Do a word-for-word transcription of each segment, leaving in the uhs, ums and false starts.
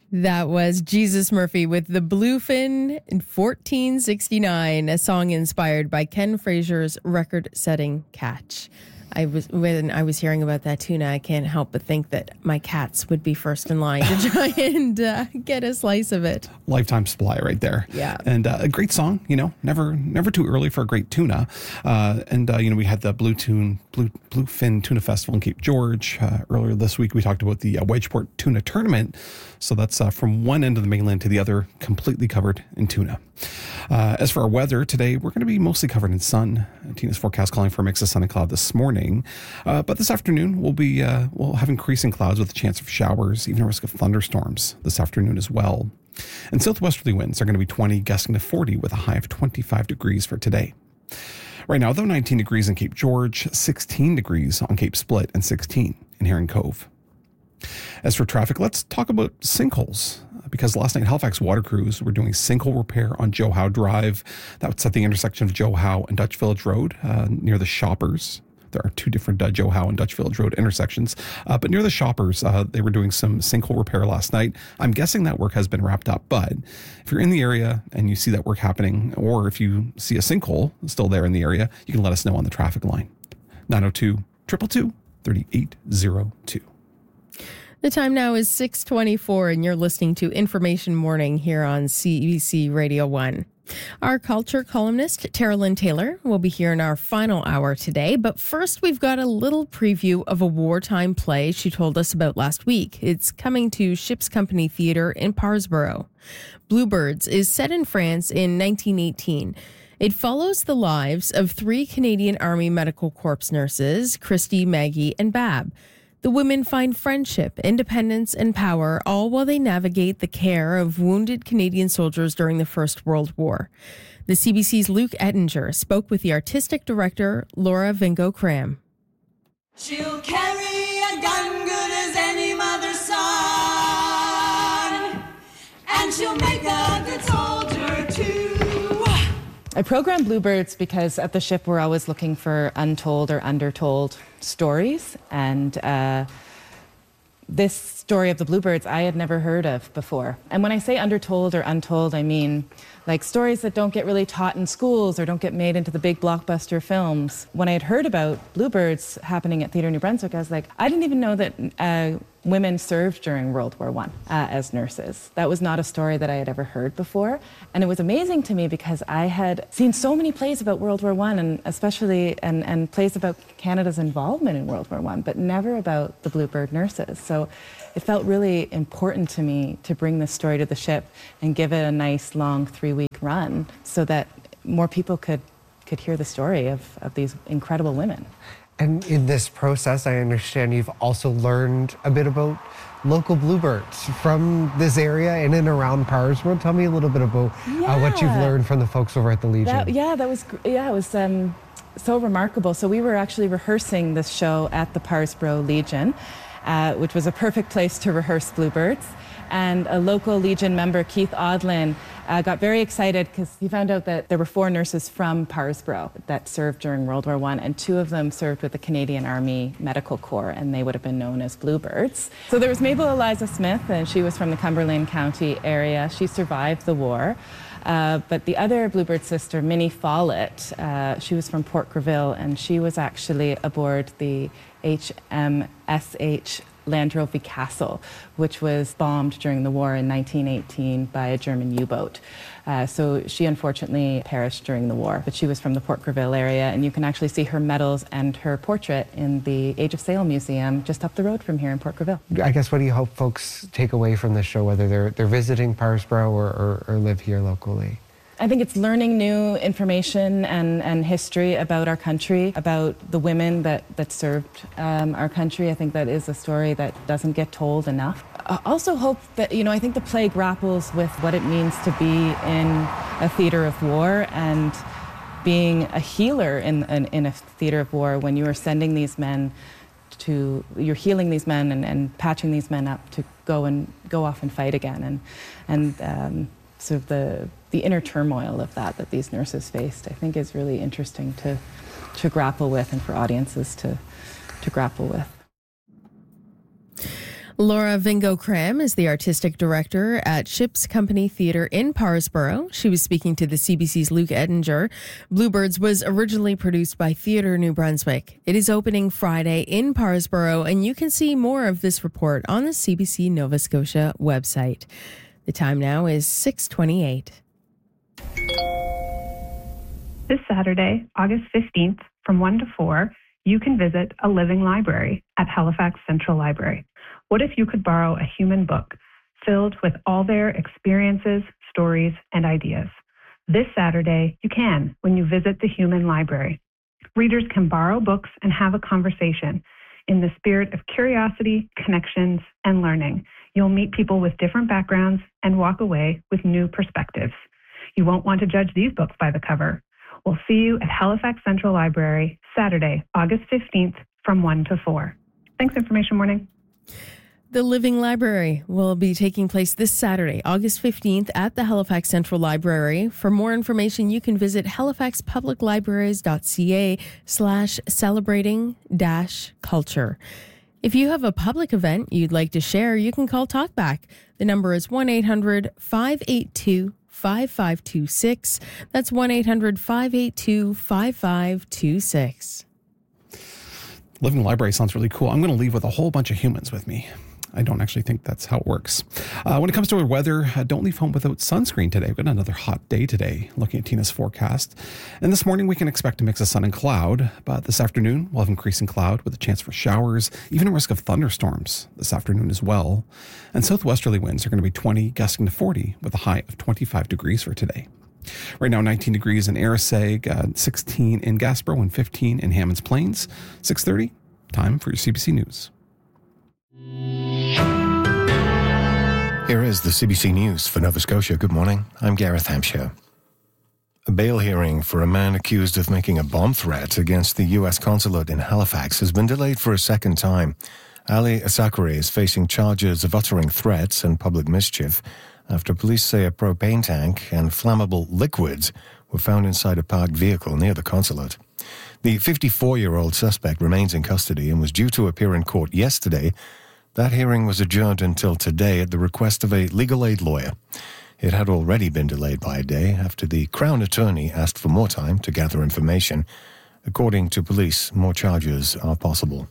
That was Jesus Murphy with the Bluefin in fourteen sixty-nine, a song inspired by Ken Fraser's record-setting catch. I was when I was hearing about that tuna, I can't help but think that my cats would be first in line to try and uh, get a slice of it. Lifetime supply right there. Yeah. And uh, a great song, you know, never never too early for a great tuna. Uh, and, uh, you know, we had the Blue Tune, Blue Bluefin Tuna Festival in Cape George. Uh, earlier this week, we talked about the uh, Wedgeport Tuna Tournament. So that's uh, from one end of the mainland to the other, completely covered in tuna. Uh, as for our weather, today we're going to be mostly covered in sun. Tina's forecast calling for a mix of sun and cloud this morning. Uh, but this afternoon, we'll be uh, we'll have increasing clouds with a chance of showers, even a risk of thunderstorms this afternoon as well. And southwesterly winds are going to be twenty, gusting to forty with a high of twenty-five degrees for today. Right now, though, nineteen degrees in Cape George, sixteen degrees on Cape Split, and sixteen in Heron Cove. As for traffic, let's talk about sinkholes, because last night Halifax water crews were doing sinkhole repair on Joe Howe Drive. That's at the intersection of Joe Howe and Dutch Village Road uh, near the Shoppers. There are two different uh, Joe Howe and Dutch Village Road intersections. Uh, but near the Shoppers, uh, they were doing some sinkhole repair last night. I'm guessing that work has been wrapped up. But if you're in the area and you see that work happening, or if you see a sinkhole still there in the area, you can let us know on the traffic line. nine oh two, two two two, three eight oh two. The time now is six twenty-four, and you're listening to Information Morning here on C B C Radio one. Our culture columnist, Tara Lynn Taylor, will be here in our final hour today. But first, we've got a little preview of a wartime play she told us about last week. It's coming to Ships Company Theatre in Parsborough. Bluebirds is set in France in nineteen eighteen. It follows the lives of three Canadian Army Medical Corps nurses, Christy, Maggie, and Bab. The women find friendship, independence, and power, all while they navigate the care of wounded Canadian soldiers during the First World War. The C B C's Luke Ettinger spoke with the artistic director, Laura Vingo Cram. She'll carry a gun good as any mother's son, and she'll make a good soldier too. I programmed Bluebirds because at the ship we're always looking for untold or undertold stories, and uh, this story of the Bluebirds I had never heard of before. And when I say undertold or untold, I mean like stories that don't get really taught in schools or don't get made into the big blockbuster films. When I had heard about Bluebirds happening at Theatre New Brunswick, I was like, I didn't even know that uh, women served during World War One uh, as nurses. That was not a story that I had ever heard before. And it was amazing to me because I had seen so many plays about World War One, and especially and, and plays about Canada's involvement in World War One, but never about the Bluebird nurses. So it felt really important to me to bring this story to the ship and give it a nice long three-week run so that more people could could hear the story of, of these incredible women. And in this process, I understand you've also learned a bit about local bluebirds from this area in and around Parsborough. Tell me a little bit about yeah. uh, what you've learned from the folks over at the Legion. That, yeah, that was yeah, it was um, so remarkable. So we were actually rehearsing this show at the Parsborough Legion, uh, which was a perfect place to rehearse Bluebirds. And a local Legion member, Keith Odlin, uh, got very excited because he found out that there were four nurses from Parsborough that served during World War One, and two of them served with the Canadian Army Medical Corps, and they would have been known as Bluebirds. So there was Mabel Eliza Smith, and she was from the Cumberland County area. She survived the war. Uh, but the other Bluebird sister, Minnie Follett, uh, she was from Port Greville, and she was actually aboard the H M S H Landrovi Castle, which was bombed during the war in nineteen eighteen by a German U-boat. Uh, so she unfortunately perished during the war, but she was from the Port Greville area, and you can actually see her medals and her portrait in the Age of Sail Museum just up the road from here in Port Greville. I guess what do you hope folks take away from this show, whether they're, they're visiting Parsborough or, or, or live here locally? I think it's learning new information and, and history about our country, about the women that, that served um, our country. I think that is a story that doesn't get told enough. I also hope that, you know, I think the play grapples with what it means to be in a theater of war and being a healer in, in, in a theater of war when you are sending these men to, you're healing these men and, and patching these men up to go and go off and fight again. And, and um, sort of the the inner turmoil of that that these nurses faced, I think is really interesting to to grapple with and for audiences to to grapple with. Laura Vingo-Cram is the artistic director at Ships Company Theatre in Parsboro. She was speaking to the C B C's Luke Ettinger. Bluebirds was originally produced by Theatre New Brunswick. It is opening Friday in Parsboro, and you can see more of this report on the C B C Nova Scotia website. The time now is six twenty-eight. This Saturday, August fifteenth, from one to four, you can visit a living library at Halifax Central Library. What if you could borrow a human book filled with all their experiences, stories, and ideas? This Saturday, you can when you visit the Human Library. Readers can borrow books and have a conversation in the spirit of curiosity, connections, and learning. You'll meet people with different backgrounds and walk away with new perspectives. You won't want to judge these books by the cover. We'll see you at Halifax Central Library, Saturday, August fifteenth, from one to four. Thanks, Information Morning. The Living Library will be taking place this Saturday, August fifteenth, at the Halifax Central Library. For more information, you can visit halifaxpubliclibraries.ca slash celebrating dash culture. If you have a public event you'd like to share, you can call Talkback. The number is one eight hundred five eight two five five two six. That's one eight hundred five eight two five five two six. Living library sounds really cool. I'm going to leave with a whole bunch of humans with me. I don't actually think that's how it works. Uh, when it comes to our weather, uh, don't leave home without sunscreen today. We've got another hot day today, looking at Tina's forecast. And this morning, we can expect a mix of sun and cloud. But this afternoon, we'll have increasing cloud with a chance for showers, even a risk of thunderstorms this afternoon as well. And southwesterly winds are going to be twenty, gusting to forty, with a high of twenty-five degrees for today. Right now, nineteen degrees in Arisaig, uh, sixteen in Gaspereau, and fifteen in Hammonds Plains. six thirty, time for your C B C News. Here is the C B C News for Nova Scotia. Good morning. I'm Gareth Hampshire. A bail hearing for a man accused of making a bomb threat against the U S consulate in Halifax has been delayed for a second time. Ali Asakari is facing charges of uttering threats and public mischief after police say a propane tank and flammable liquids were found inside a parked vehicle near the consulate. The fifty-four-year-old suspect remains in custody and was due to appear in court yesterday. That hearing was adjourned until today at the request of a legal aid lawyer. It had already been delayed by a day after the Crown Attorney asked for more time to gather information. According to police, more charges are possible.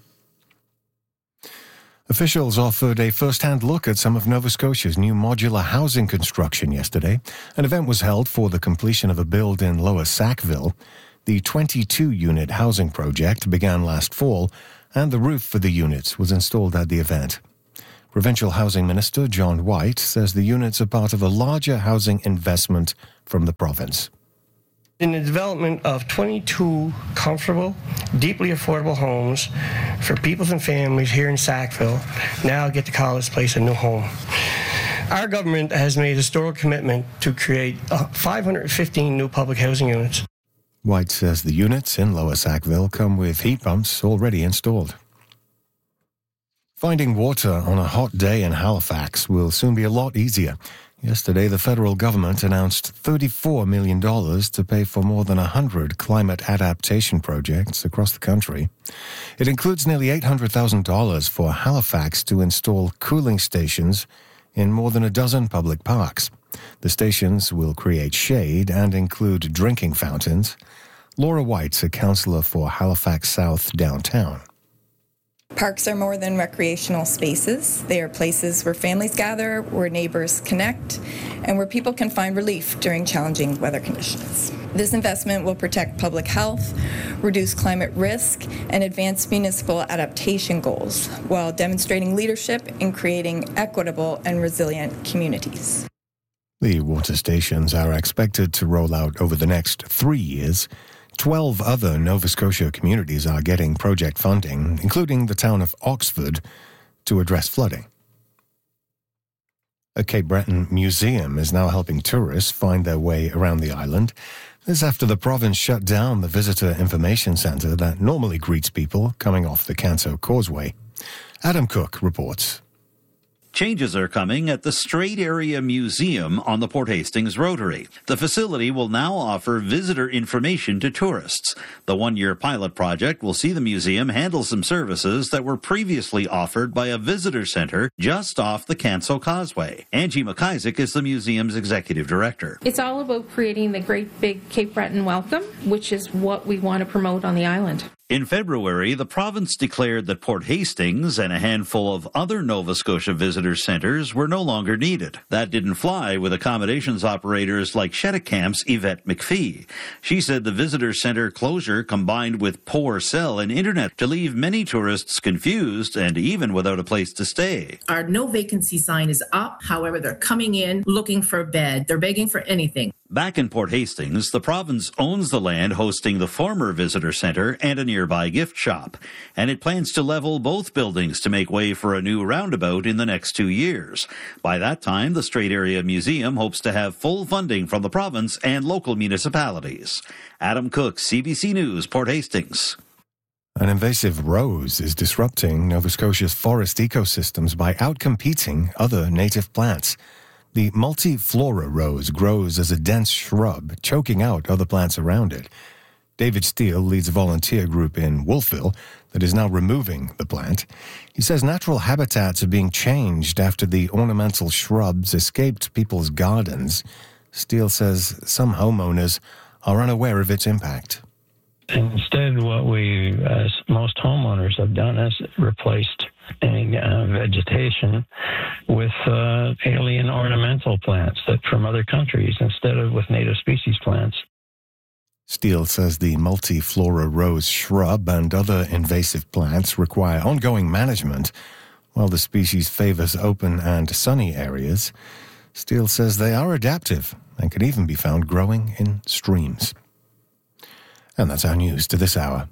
Officials offered a first-hand look at some of Nova Scotia's new modular housing construction yesterday. An event was held for the completion of a build in Lower Sackville. The twenty-two unit housing project began last fall, and the roof for the units was installed at the event. Provincial Housing Minister John White says the units are part of a larger housing investment from the province. In the development of twenty-two comfortable, deeply affordable homes for people and families here in Sackville, now get to call this place a new home. Our government has made a historic commitment to create five hundred fifteen new public housing units. White says the units in Lower Sackville come with heat pumps already installed. Finding water on a hot day in Halifax will soon be a lot easier. Yesterday, the federal government announced thirty-four million dollars to pay for more than one hundred climate adaptation projects across the country. It includes nearly eight hundred thousand dollars for Halifax to install cooling stations in more than a dozen public parks. The stations will create shade and include drinking fountains. Laura White's a councillor for Halifax South Downtown. Parks are more than recreational spaces. They are places where families gather, where neighbors connect, and where people can find relief during challenging weather conditions. This investment will protect public health, reduce climate risk, and advance municipal adaptation goals, while demonstrating leadership in creating equitable and resilient communities. The water stations are expected to roll out over the next three years. Twelve other Nova Scotia communities are getting project funding, including the town of Oxford, to address flooding. A Cape Breton museum is now helping tourists find their way around the island. This after the province shut down the Visitor Information Centre that normally greets people coming off the Canso Causeway. Adam Cook reports. Changes are coming at the Strait Area Museum on the Port Hastings Rotary. The facility will now offer visitor information to tourists. The one-year pilot project will see the museum handle some services that were previously offered by a visitor center just off the Canso Causeway. Angie McIsaac is the museum's executive director. It's all about creating the great big Cape Breton welcome, which is what we want to promote on the island. In February, the province declared that Port Hastings and a handful of other Nova Scotia visitor centres were no longer needed. That didn't fly with accommodations operators like Chéticamps' Yvette McPhee. She said the visitor centre closure combined with poor cell and internet to leave many tourists confused and even without a place to stay. Our no vacancy sign is up. However, they're coming in looking for a bed. They're begging for anything. Back in Port Hastings, the province owns the land hosting the former visitor centre and a nearby gift shop, and it plans to level both buildings to make way for a new roundabout in the next two years. By that time, the Strait Area Museum hopes to have full funding from the province and local municipalities. Adam Cook, C B C News, Port Hastings. An invasive rose is disrupting Nova Scotia's forest ecosystems by outcompeting other native plants. The multiflora rose grows as a dense shrub, choking out other plants around it. David Steele leads a volunteer group in Wolfville that is now removing the plant. He says natural habitats are being changed after the ornamental shrubs escaped people's gardens. Steele says some homeowners are unaware of its impact. Instead, what we, as most homeowners have done, is replaced any uh, vegetation with uh, alien ornamental plants that from other countries instead of with native species plants. Steele says the multiflora rose shrub and other invasive plants require ongoing management, while the species favors open and sunny areas. Steele says they are adaptive and can even be found growing in streams. And that's our news to this hour.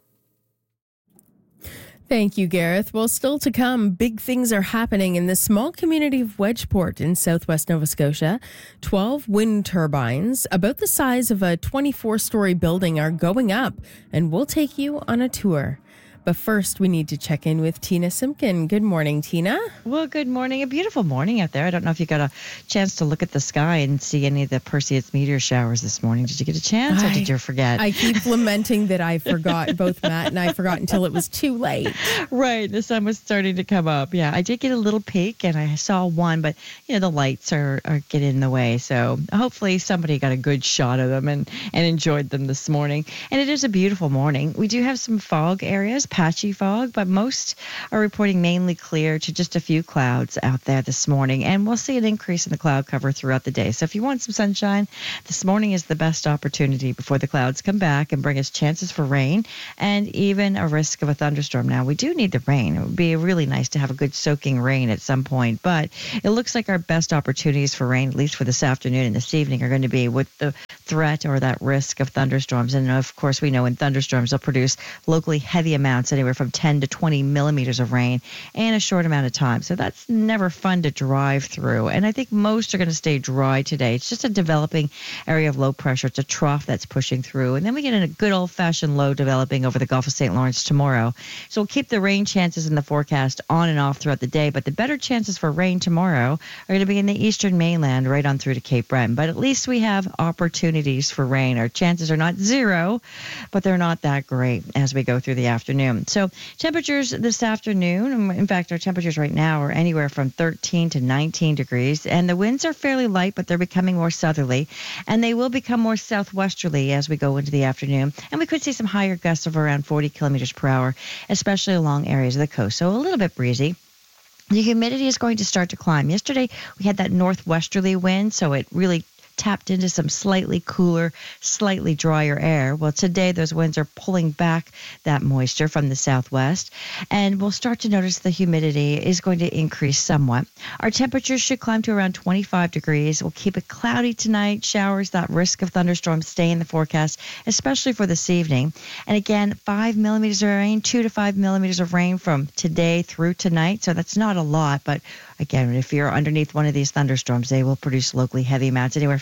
Thank you, Gareth. Well, still to come, big things are happening in the small community of Wedgeport in southwest Nova Scotia. twelve wind turbines, about the size of a twenty-four story building, are going up, and we'll take you on a tour. But first, we need to check in with Tina Simpkin. Good morning, Tina. Well, good morning. A beautiful morning out there. I don't know if you got a chance to look at the sky and see any of the Perseus meteor showers this morning. Did you get a chance or I, did you forget? I keep lamenting that I forgot. Both Matt and I forgot until it was too late. Right. The sun was starting to come up. Yeah, I did get a little peek and I saw one, but, you know, the lights are, are getting in the way. So hopefully somebody got a good shot of them and, and enjoyed them this morning. And it is a beautiful morning. We do have some fog areas, patchy fog, but most are reporting mainly clear to just a few clouds out there this morning. And we'll see an increase in the cloud cover throughout the day. So if you want some sunshine, this morning is the best opportunity before the clouds come back and bring us chances for rain and even a risk of a thunderstorm. Now, we do need the rain. It would be really nice to have a good soaking rain at some point, but it looks like our best opportunities for rain, at least for this afternoon and this evening, are going to be with the threat or that risk of thunderstorms. And of course, we know in thunderstorms, they'll produce locally heavy amounts, anywhere from ten to twenty millimeters of rain in a short amount of time. So that's never fun to drive through. And I think most are going to stay dry today. It's just a developing area of low pressure. It's a trough that's pushing through. And then we get in a good old-fashioned low developing over the Gulf of Saint Lawrence tomorrow. So we'll keep the rain chances in the forecast on and off throughout the day. But the better chances for rain tomorrow are going to be in the eastern mainland right on through to Cape Breton. But at least we have opportunities for rain. Our chances are not zero, but they're not that great as we go through the afternoon. So temperatures this afternoon, in fact, our temperatures right now are anywhere from thirteen to nineteen degrees, and the winds are fairly light, but they're becoming more southerly, and they will become more southwesterly as we go into the afternoon, and we could see some higher gusts of around forty kilometers per hour, especially along areas of the coast, so a little bit breezy. The humidity is going to start to climb. Yesterday, we had that northwesterly wind, so it really tapped into some slightly cooler, slightly drier air. Well, today those winds are pulling back that moisture from the southwest, and we'll start to notice the humidity is going to increase somewhat. Our temperatures should climb to around twenty-five degrees. We'll keep it cloudy tonight. Showers, that risk of thunderstorms stay in the forecast, especially for this evening. And again, five millimeters of rain, two to five millimeters of rain from today through tonight. So that's not a lot, but again, if you're underneath one of these thunderstorms, they will produce locally heavy amounts, anywhere from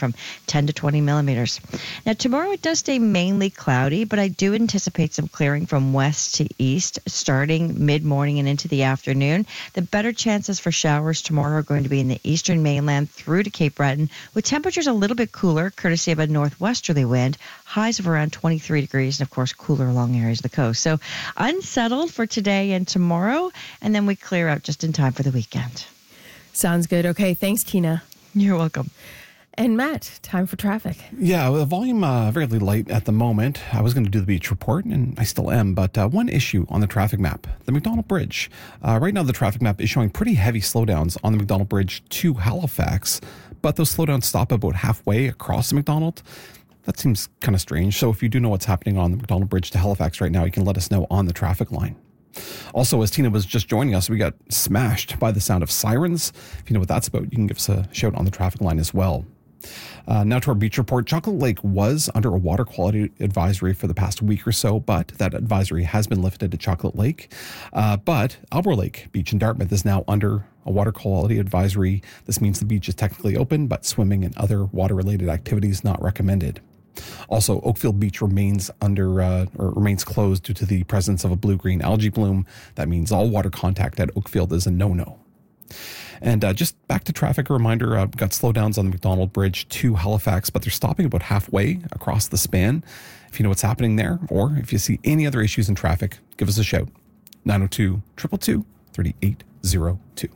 from ten to twenty millimeters. Now, tomorrow it does stay mainly cloudy, but I do anticipate some clearing from west to east starting mid-morning and into the afternoon. The better chances for showers tomorrow are going to be in the eastern mainland through to Cape Breton, with temperatures a little bit cooler, courtesy of a northwesterly wind, highs of around twenty-three degrees, and of course cooler along areas of the coast. So unsettled for today and tomorrow, and then we clear out just in time for the weekend. Sounds good. Okay, thanks, Tina. You're welcome. And Matt, time for traffic. Yeah, the volume uh, very light at the moment. I was going to do the beach report, and I still am, but uh, one issue on the traffic map, the McDonald Bridge. Uh, right now, the traffic map is showing pretty heavy slowdowns on the McDonald Bridge to Halifax, but those slowdowns stop about halfway across the McDonald. That seems kind of strange. So if you do know what's happening on the McDonald Bridge to Halifax right now, you can let us know on the traffic line. Also, as Tina was just joining us, we got smashed by the sound of sirens. If you know what that's about, you can give us a shout on the traffic line as well. Uh, now to our beach report. Chocolate Lake was under a water quality advisory for the past week or so, but that advisory has been lifted to Chocolate Lake. Uh, but Albro Lake Beach in Dartmouth is now under a water quality advisory. This means the beach is technically open, but swimming and other water-related activities not recommended. Also, Oakfield Beach remains under uh, or remains closed due to the presence of a blue-green algae bloom. That means all water contact at Oakfield is a no-no. And uh, just back to traffic, a reminder, uh, got slowdowns on the McDonald Bridge to Halifax, but they're stopping about halfway across the span. If you know what's happening there, or if you see any other issues in traffic, give us a shout. nine oh two, two two two, three eight oh two.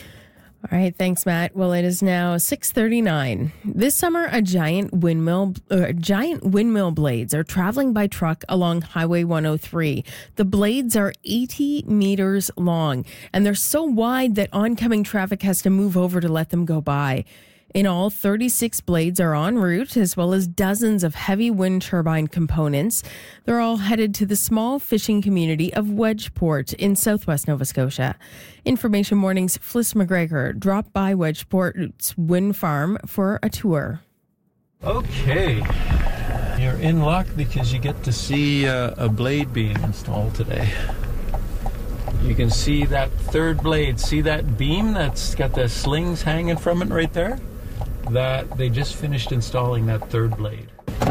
All right, thanks, Matt. Well, it is now six thirty-nine. This summer, a giant windmill, uh, giant windmill blades are traveling by truck along Highway one oh three. The blades are eighty meters long, and they're so wide that oncoming traffic has to move over to let them go by. In all, thirty-six blades are en route, as well as dozens of heavy wind turbine components. They're all headed to the small fishing community of Wedgeport in southwest Nova Scotia. Information Morning's Fliss McGregor dropped by Wedgeport's wind farm for a tour. Okay, you're in luck because you get to see uh, a blade being installed today. You can see that third blade. See that beam that's got the slings hanging from it right there? That they just finished installing that third blade.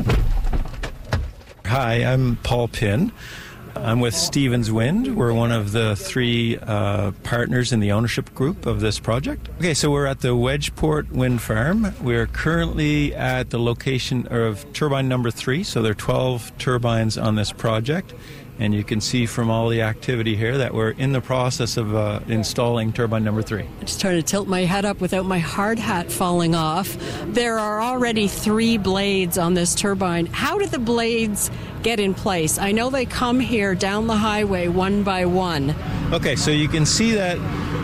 Hi, I'm Paul Pinn. I'm with Stevens Wind. We're one of the three uh, partners in the ownership group of this project. Okay, so we're at the Wedgeport Wind Farm. We're currently at the location of turbine number three, so there are twelve turbines on this project. And you can see from all the activity here that we're in the process of uh, installing turbine number three. I'm just trying to tilt my head up without my hard hat falling off. There are already three blades on this turbine. How do the blades get in place? I know they come here down the highway one by one. Okay, so you can see that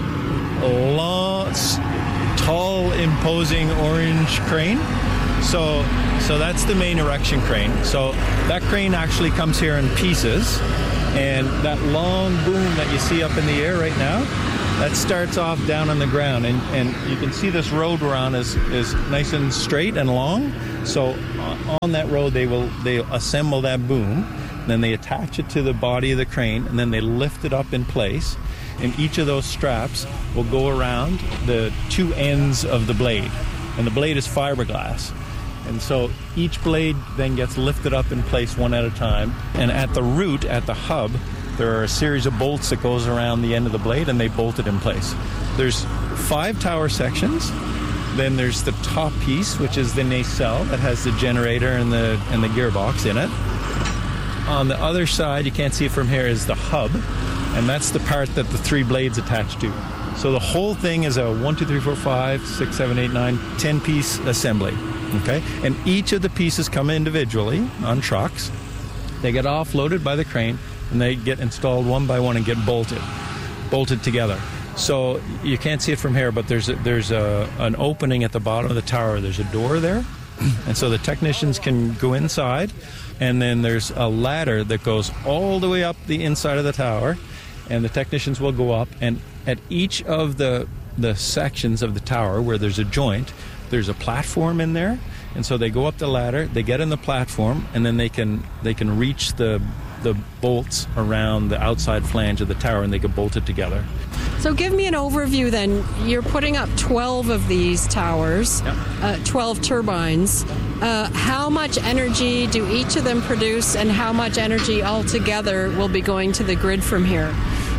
long, tall, imposing orange crane. So, so that's the main erection crane. So that crane actually comes here in pieces, and that long boom that you see up in the air right now, that starts off down on the ground, and, and you can see this road we're on is, is nice and straight and long. So on that road they will they assemble that boom, then they attach it to the body of the crane, and then they lift it up in place, and each of those straps will go around the two ends of the blade, and the blade is fiberglass. And so each blade then gets lifted up in place one at a time. And at the root, at the hub, there are a series of bolts that goes around the end of the blade, and they bolt it in place. There's five tower sections. Then there's the top piece, which is the nacelle that has the generator and the and the gearbox in it. On the other side, you can't see it from here, is the hub, and that's the part that the three blades attach to. So the whole thing is a one, two, three, four, five, six, seven, eight, nine, ten piece assembly. Okay, and each of the pieces come individually on trucks. They get offloaded by the crane, and they get installed one by one and get bolted, bolted together. So you can't see it from here, but there's a, there's a, an opening at the bottom of the tower. There's a door there, and so the technicians can go inside, and then there's a ladder that goes all the way up the inside of the tower, and the technicians will go up, and at each of the the sections of the tower where there's a joint, there's a platform in there, and so they go up the ladder, they get in the platform, and then they can they can reach the the bolts around the outside flange of the tower, and they can bolt it together. So give me an overview then. You're putting up twelve of these towers, Yep. uh, twelve turbines. Uh, how much energy do each of them produce, and how much energy altogether will be going to the grid from here?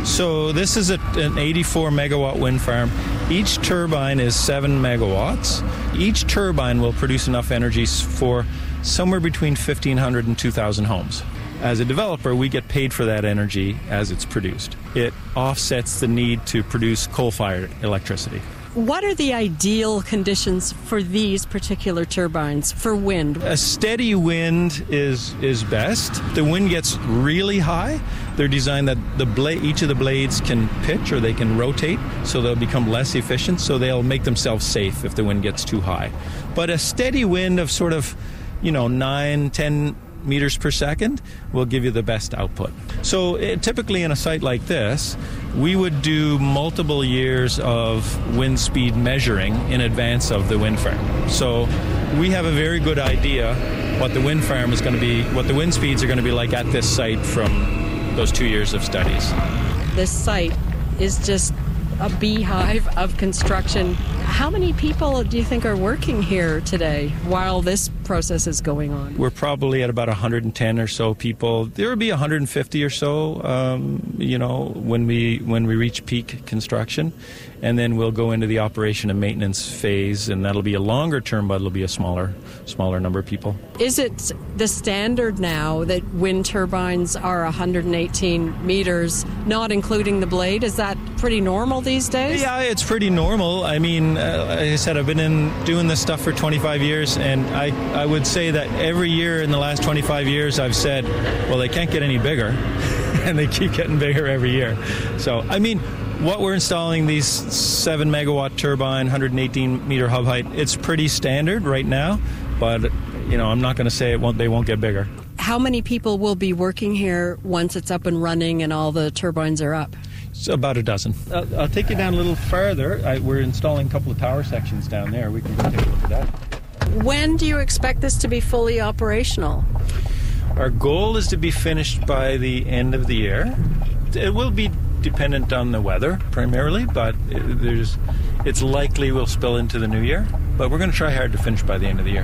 So this is a, an eighty-four megawatt wind farm. Each turbine is seven megawatts. Each turbine will produce enough energy for somewhere between fifteen hundred and two thousand homes. As a developer, we get paid for that energy as it's produced. It offsets the need to produce coal-fired electricity. What are the ideal conditions for these particular turbines for wind? A steady wind is is best. The wind gets really high. They're designed that the blade, each of the blades can pitch or they can rotate, so they'll become less efficient, so they'll make themselves safe if the wind gets too high. But a steady wind of sort of, you know, nine, ten meters per second will give you the best output. So it, typically in a site like this, we would do multiple years of wind speed measuring in advance of the wind farm. So we have a very good idea what the wind farm is going to be, what the wind speeds are going to be like at this site from those two years of studies. This site is just a beehive of construction. How many people do you think are working here today while this process is going on? We're probably at about one hundred ten or so people. There will be one hundred fifty or so, um, you know, when we when we reach peak construction, and then we'll go into the operation and maintenance phase, and that'll be a longer term, but it'll be a smaller smaller number of people. Is it the standard now that wind turbines are one hundred eighteen meters, not including the blade? Is that pretty normal these days? Yeah, it's pretty normal. I mean, uh, like I said, I've been in doing this stuff for twenty-five years, and I, I would say that every year in the last twenty-five years I've said, well, they can't get any bigger, and they keep getting bigger every year. So, I mean, what we're installing, these seven megawatt turbine, one hundred eighteen meter hub height, it's pretty standard right now, but, you know, I'm not going to say it won't, they won't get bigger. How many people will be working here once it's up and running and all the turbines are up? It's about a dozen. Uh, I'll take you down a little further. I, we're installing a couple of tower sections down there. We can go take a look at that. When do you expect this to be fully operational? Our goal is to be finished by the end of the year. It will be dependent on the weather primarily, but it, there's, it's likely we'll spill into the new year. But we're going to try hard to finish by the end of the year.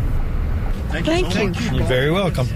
Thank, Thank you. Thank you. You're very welcome.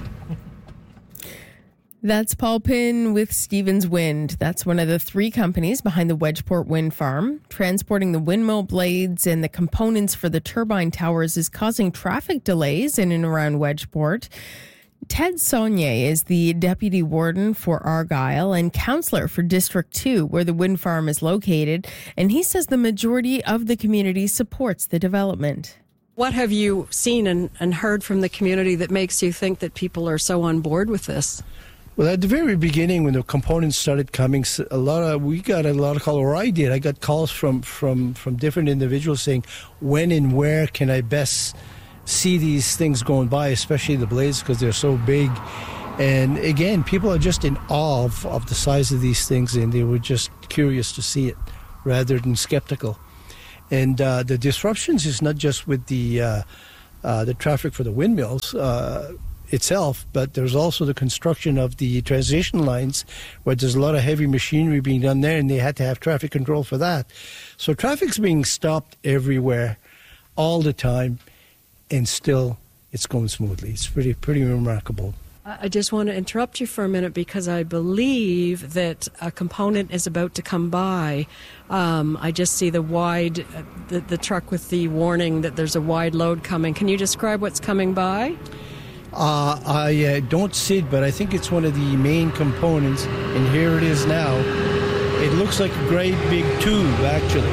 That's Paul Pinn with Stevens Wind. That's one of the three companies behind the Wedgeport Wind Farm. Transporting the windmill blades and the components for the turbine towers is causing traffic delays in and around Wedgeport. Ted Saunier is the deputy warden for Argyle and councillor for District two, where the wind farm is located, and he says the majority of the community supports the development. What have you seen and, and heard from the community that makes you think that people are so on board with this? Well, at the very beginning, when the components started coming, a lot of we got a lot of calls, or I did. I got calls from from from different individuals saying, "When and where can I best see these things going by, especially the blades, because they're so big?" And again, people are just in awe of, of the size of these things, and they were just curious to see it rather than skeptical. And uh, the disruptions is not just with the uh, uh, the traffic for the windmills Uh, itself, but there's also the construction of the transition lines where there's a lot of heavy machinery being done there, and they had to have traffic control for that. So traffic's being stopped everywhere all the time, and still it's going smoothly. It's pretty pretty remarkable. I just want to interrupt you for a minute because I believe that a component is about to come by. Um, I just see the wide, uh, the, the truck with the warning that there's a wide load coming. Can you describe what's coming by? Uh, I uh, don't see it, but I think it's one of the main components, and here it is now. It looks like a great big tube, actually.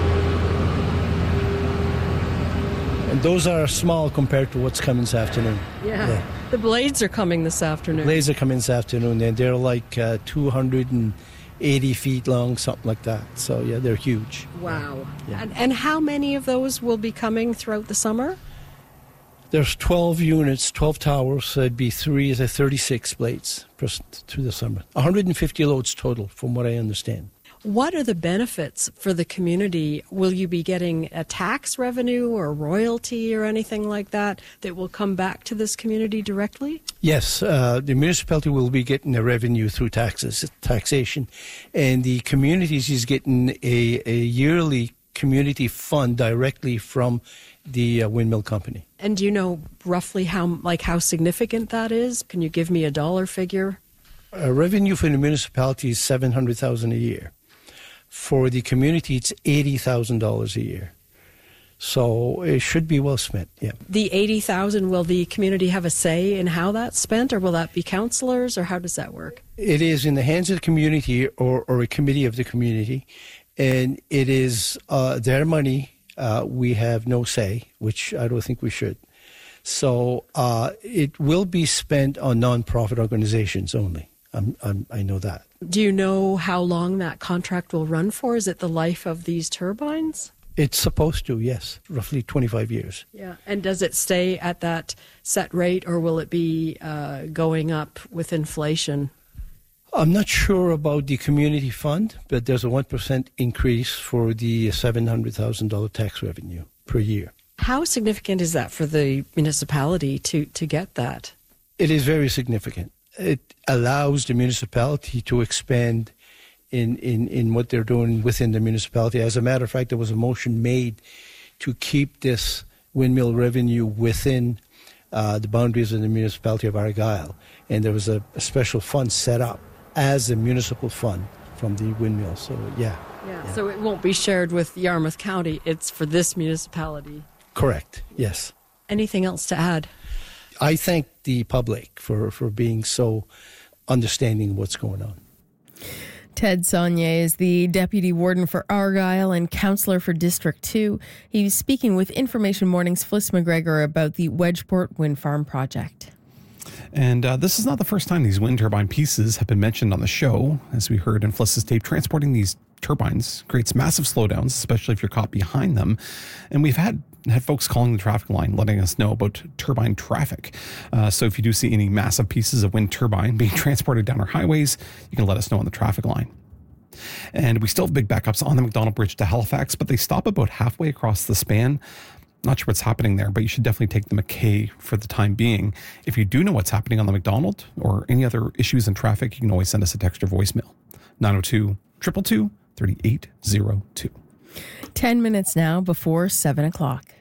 And those are small compared to what's coming this afternoon. Yeah. yeah. The blades are coming this afternoon. Blades are coming this afternoon, and they're like uh, two hundred eighty feet long, something like that. So, yeah, they're huge. Wow. Yeah. And, and how many of those will be coming throughout the summer? There's twelve units, twelve towers, so it'd be three, thirty-six blades through the summer. one hundred fifty loads total, from what I understand. What are the benefits for the community? Will you be getting a tax revenue or royalty or anything like that that will come back to this community directly? Yes, uh, the municipality will be getting a revenue through taxes, taxation, and the communities is getting a, a yearly community fund directly from the uh, windmill company. And do you know roughly how, like, how significant that is? Can you give me a dollar figure? Uh, revenue for the municipality is seven hundred thousand dollars a year. For the community, it's eighty thousand dollars a year. So it should be well spent, yeah. The eighty thousand dollars, will the community have a say in how that's spent, or will that be councillors, or how does that work? It is in the hands of the community or, or a committee of the community, and it is uh, their money. Uh, we have no say, which I don't think we should. So uh, it will be spent on nonprofit organizations only. I'm, I'm, I know that. Do you know how long that contract will run for? Is it the life of these turbines? It's supposed to, yes, roughly twenty-five years. Yeah, and does it stay at that set rate, or will it be uh, going up with inflation? I'm not sure about the community fund, but there's a one percent increase for the seven hundred thousand dollars tax revenue per year. How significant is that for the municipality to, to get that? It is very significant. It allows the municipality to expand in, in, in what they're doing within the municipality. As a matter of fact, there was a motion made to keep this windmill revenue within uh, the boundaries of the municipality of Argyll. And there was a, a special fund set up as a municipal fund from the windmill. So, yeah. yeah. Yeah, so it won't be shared with Yarmouth County. It's for this municipality. Correct, yes. Anything else to add? I thank the public for, for being so understanding of what's going on. Ted Saunier is the Deputy Warden for Argyll and Councillor for District two. He's speaking with Information Morning's Fliss McGregor about the Wedgeport Wind Farm project. And uh, this is not the first time these wind turbine pieces have been mentioned on the show. As we heard in Fliss's tape, transporting these turbines creates massive slowdowns, especially if you're caught behind them. And we've had had folks calling the traffic line, letting us know about turbine traffic. Uh, so if you do see any massive pieces of wind turbine being transported down our highways, you can let us know on the traffic line. And we still have big backups on the McDonald Bridge to Halifax, but they stop about halfway across the span. Not sure what's happening there, but you should definitely take the McKay for the time being. If you do know what's happening on the McDonald or any other issues in traffic, you can always send us a text or voicemail. nine oh two, two two two, three eight zero two. Ten minutes now before seven o'clock.